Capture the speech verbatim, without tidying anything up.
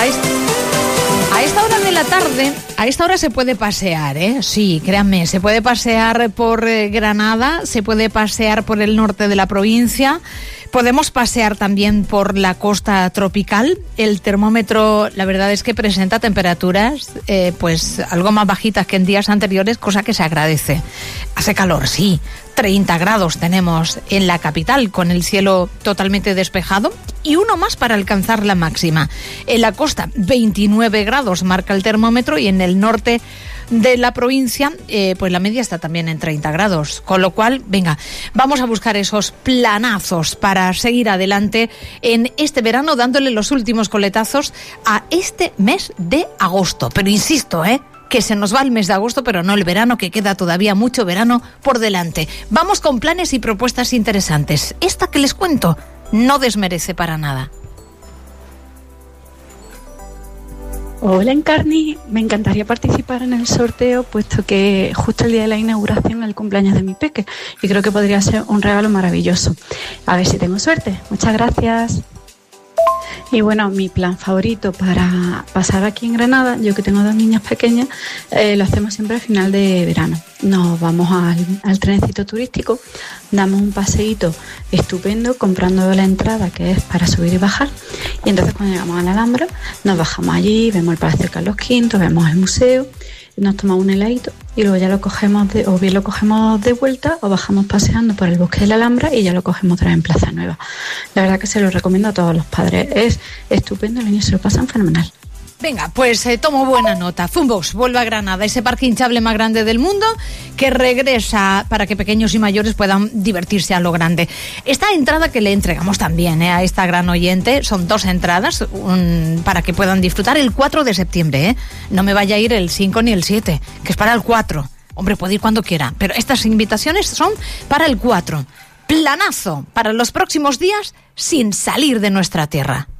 A esta, a esta hora de la tarde, a esta hora se puede pasear, ¿eh? Sí, créanme, se puede pasear por eh, Granada, se puede pasear por el norte de la provincia. Podemos pasear también por la costa tropical. El termómetro, la verdad es que presenta temperaturas eh, pues algo más bajitas que en días anteriores, cosa que se agradece. Hace calor, sí. treinta grados tenemos en la capital, con el cielo totalmente despejado, y uno más para alcanzar la máxima. En la costa, veintinueve grados marca el termómetro, y en el norte de la provincia, eh, pues la media está también en treinta grados, con lo cual, venga, vamos a buscar esos planazos para seguir adelante en este verano, dándole los últimos coletazos a este mes de agosto. Pero insisto, ¿eh? que se nos va el mes de agosto, pero no el verano, que queda todavía mucho verano por delante. Vamos con planes y propuestas interesantes. Esta que les cuento no desmerece para nada. Hola Encarni, me encantaría participar en el sorteo, puesto que justo el día de la inauguración es el cumpleaños de mi peque y creo que podría ser un regalo maravilloso. A ver si tengo suerte. Muchas gracias. Y bueno, mi plan favorito para pasar aquí en Granada, yo que tengo dos niñas pequeñas, eh, lo hacemos siempre al final de verano. Nos vamos al, al trencito turístico, damos un paseíto estupendo comprando la entrada, que es para subir y bajar, y entonces cuando llegamos a la Alhambra nos bajamos allí, vemos el Palacio de Carlos quinto, vemos el museo, nos tomamos un heladito y luego ya lo cogemos, de, o bien lo cogemos de vuelta o bajamos paseando por el bosque de la Alhambra y ya lo cogemos otra vez en Plaza Nueva. La verdad que se lo recomiendo a todos los padres, es estupendo, los niños se lo pasan fenomenal. Venga, pues eh, tomo buena nota. Funbox vuelve a Granada, ese parque hinchable más grande del mundo, que regresa para que pequeños y mayores puedan divertirse a lo grande. Esta entrada que le entregamos también eh, a esta gran oyente, son dos entradas un, para que puedan disfrutar el cuatro de septiembre. Eh. No me vaya a ir el cinco ni el siete, que es para el cuatro. Hombre, puede ir cuando quiera, pero estas invitaciones son para el cuatro. Planazo para los próximos días sin salir de nuestra tierra.